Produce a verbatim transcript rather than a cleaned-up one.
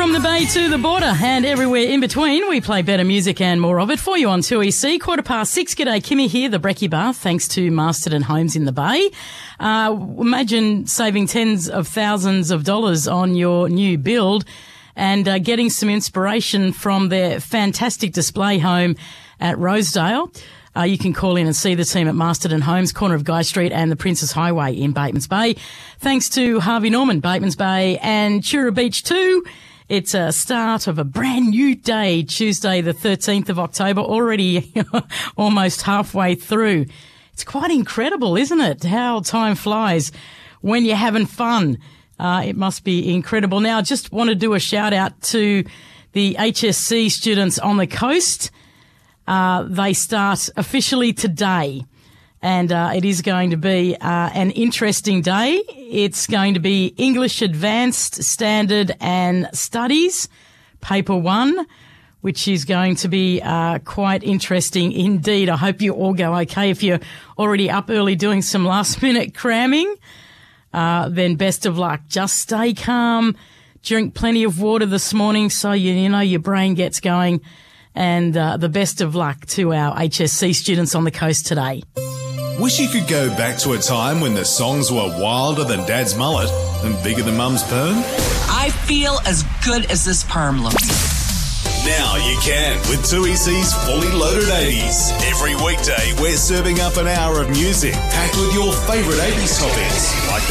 From the bay to the border and everywhere in between, we play better music and more of it for you on two E C. Quarter past six. G'day, Kimmy here, the Brekkie Bar, thanks to Masterton Homes in the Bay. Uh, imagine saving tens of thousands of dollars on your new build and uh, getting some inspiration from their fantastic display home at Rosedale. Uh, you can call in and see the team at Masterton Homes, corner of Guy Street and the Princess Highway in Batemans Bay. Thanks to Harvey Norman, Batemans Bay and Chura Beach too. It's a start of a brand new day, Tuesday the thirteenth of October, already almost halfway through. It's quite incredible, isn't it, how time flies when you're having fun. Uh, it must be incredible. Now, I just want to do a shout out to the H S C students on the coast. Uh, they start officially today. And uh, it is going to be uh, an interesting day. It's going to be English Advanced, Standard and Studies, Paper one, which is going to be uh, quite interesting indeed. I hope you all go okay. If you're already up early doing some last-minute cramming, uh, then best of luck. Just stay calm, drink plenty of water this morning so you, you know your brain gets going. And uh, the best of luck to our H S C students on the coast today. Wish you could go back to a time when the songs were wilder than Dad's mullet and bigger than Mum's perm? I feel as good as this perm looks. Now you can with two E C's Fully Loaded eighties. Every weekday we're serving up an hour of music packed with your favourite eighties topics like